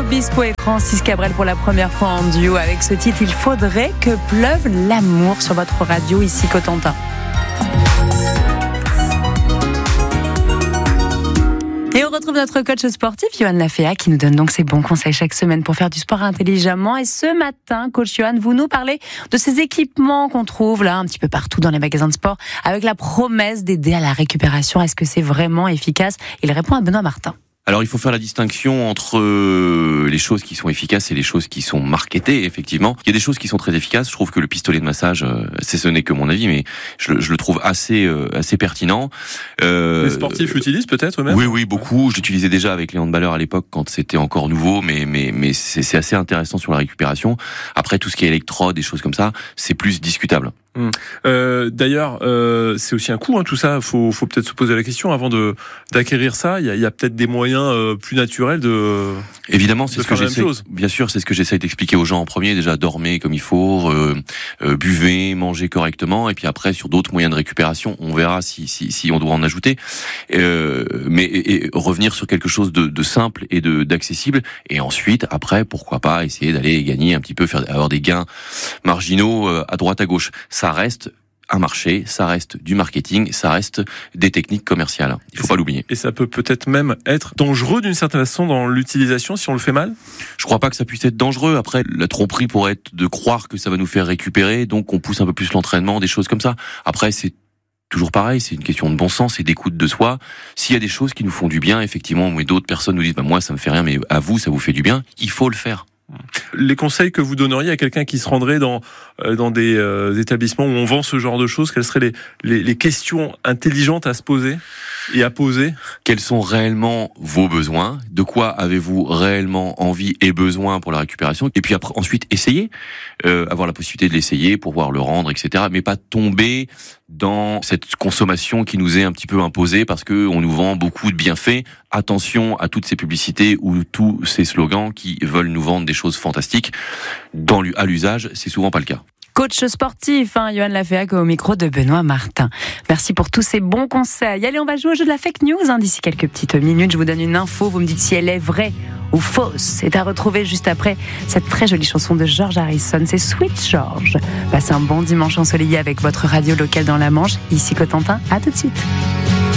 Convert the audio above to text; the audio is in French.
Obispo et Francis Cabrel pour la première fois en duo avec ce titre. Il faudrait que pleuve l'amour sur votre radio ici Cotentin. Et on retrouve notre coach sportif, Johan Laféa, qui nous donne donc ses bons conseils chaque semaine pour faire du sport intelligemment. Et ce matin, coach Johan, vous nous parlez de ces équipements qu'on trouve là un petit peu partout dans les magasins de sport, avec la promesse d'aider à la récupération. Est-ce que c'est vraiment efficace? Il répond à Benoît Martin. Alors il faut faire la distinction entre les choses qui sont efficaces et les choses qui sont marketées, effectivement. Il y a des choses qui sont très efficaces. Je trouve que le pistolet de massage, ce n'est que mon avis, mais je le trouve assez pertinent. Les sportifs l'utilisent peut-être eux-mêmes? Oui, beaucoup. Je l'utilisais déjà avec les handballeurs à l'époque quand c'était encore nouveau, mais c'est assez intéressant sur la récupération. Après, tout ce qui est électrode, des choses comme ça, c'est plus discutable. D'ailleurs, c'est aussi un coût, hein, tout ça. Faut peut-être se poser la question avant d'acquérir ça. Il y a peut-être des moyens plus naturels de. Évidemment, c'est ce que j'essaie. Bien sûr, c'est ce que j'essaie d'expliquer aux gens en premier. Déjà, dormez comme il faut, buvez, mangez correctement, et puis après, sur d'autres moyens de récupération, on verra si on doit en ajouter. Mais revenir sur quelque chose de simple et d'accessible, et ensuite, après, pourquoi pas essayer d'aller gagner un petit peu, avoir des gains marginaux à droite à gauche. Ça reste un marché, ça reste du marketing, ça reste des techniques commerciales. Il faut pas l'oublier. Et ça peut peut-être même être dangereux d'une certaine façon dans l'utilisation si on le fait mal? Je crois pas que ça puisse être dangereux. Après, la tromperie pourrait être de croire que ça va nous faire récupérer, donc on pousse un peu plus l'entraînement, des choses comme ça. Après, c'est toujours pareil, c'est une question de bon sens et d'écoute de soi. S'il y a des choses qui nous font du bien, effectivement, mais d'autres personnes nous disent, moi ça me fait rien, mais à vous ça vous fait du bien, il faut le faire. Les conseils que vous donneriez à quelqu'un qui se rendrait dans des établissements où on vend ce genre de choses, quelles seraient les questions intelligentes à se poser et à poser? Quels sont réellement vos besoins? De quoi avez-vous réellement envie et besoin pour la récupération? Et puis après, ensuite, essayez, avoir la possibilité de l'essayer, pouvoir le rendre, etc. Mais pas tomber dans cette consommation qui nous est un petit peu imposée parce que on nous vend beaucoup de bienfaits. Attention à toutes ces publicités ou tous ces slogans qui veulent nous vendre des choses fantastiques. À l'usage, c'est souvent pas le cas. Coach sportif, Johan Laféa au micro de Benoît Martin. Merci pour tous ces bons conseils. Allez, on va jouer au jeu de la fake news d'ici quelques petites minutes. Je vous donne une info, vous me dites si elle est vraie ou fausse. C'est à retrouver juste après cette très jolie chanson de George Harrison. C'est Sweet George. Passez un bon dimanche ensoleillé avec votre radio locale dans la Manche. Ici Cotentin, à tout de suite.